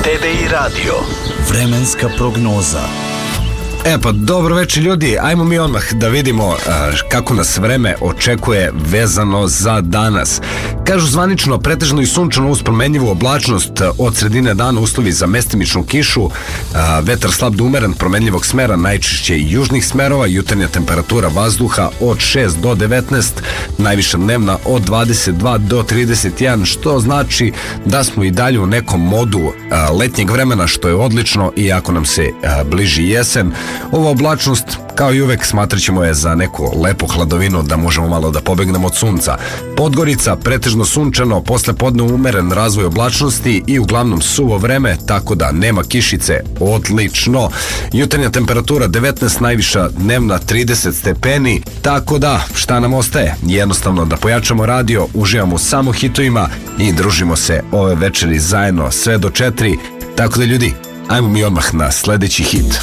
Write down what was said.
TDI Radio. Vremenska prognoza. Pa dobro večer ljudi, ajmo mi odmah da vidimo kako nas vreme očekuje vezano za danas. Kažu zvanično pretežno i sunčano uz promenljivu oblačnost, od sredine dana uslovi za mestimičnu kišu, vetar slab do umeren promenljivog smera, najčešće i južnih smerova, jutarnja temperatura vazduha od 6 do 19, najviša dnevna od 22 do 31, što znači da smo i dalje u nekom modu letnjeg vremena, što je odlično, iako nam se bliži jesen. Ova oblačnost, kao i uvek, smatrat ćemo je za neku lepu hladovinu da možemo malo da pobegnemo od sunca. Podgorica, pretežno sunčano, posle podne umeren razvoj oblačnosti i uglavnom suvo vreme, tako da nema kišice, odlično. Jutarnja temperatura 19, najviša dnevna 30 stepeni, tako da šta nam ostaje? Jednostavno da pojačamo radio, uživamo samo hitovima i družimo se ove večeri zajedno sve do 4. Tako da ljudi, ajmo mi odmah na sledeći hit.